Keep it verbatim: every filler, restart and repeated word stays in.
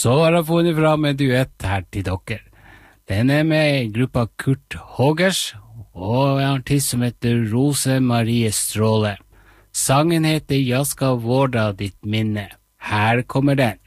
Så har jeg funnet fram en duett her til dere. Den er med gruppa Kurt Hågers og en artist som heter Rose Marie Stråle. Sangen heter «Jeg skal vårda ditt minne». Her kommer den.